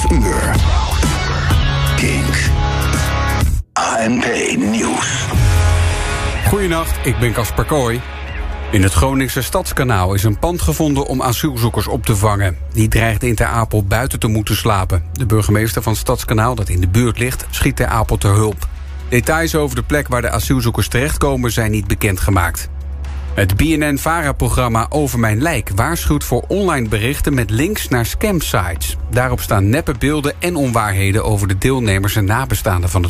12 uur. Kink. ANP Nieuws. Goedenacht, ik ben Casper Kooi. In het Groningse Stadskanaal is een pand gevonden om asielzoekers op te vangen. Die dreigden in Ter Apel buiten te moeten slapen. De burgemeester van Stadskanaal, dat in de buurt ligt, schiet Ter Apel ter hulp. Details over de plek waar de asielzoekers terechtkomen zijn niet bekendgemaakt. Het BNN-VARA-programma Over Mijn Lijk waarschuwt voor online berichten met links naar scamsites. Daarop staan neppe beelden en onwaarheden over de deelnemers en nabestaanden van het